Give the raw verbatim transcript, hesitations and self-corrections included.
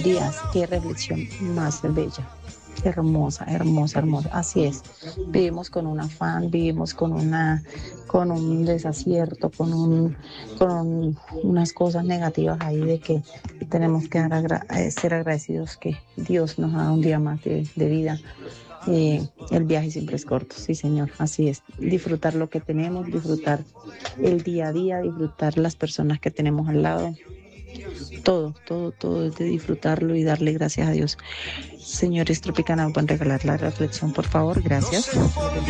días. Qué reflexión más bella. Hermosa, hermosa, hermosa. Así es. Vivimos con un afán, vivimos con una, con un desacierto, con un, con un- unas cosas negativas ahí de que tenemos que dar agra- eh, ser agradecidos que Dios nos ha dado un día más de, de vida. Eh, el viaje siempre es corto, sí, señor. Así es. Disfrutar lo que tenemos, disfrutar el día a día, disfrutar las personas que tenemos al lado. Todo, todo, todo es de disfrutarlo y darle gracias a Dios. Señores Tropicana, ¿me pueden regalar la reflexión, por favor? No Gracias. sé por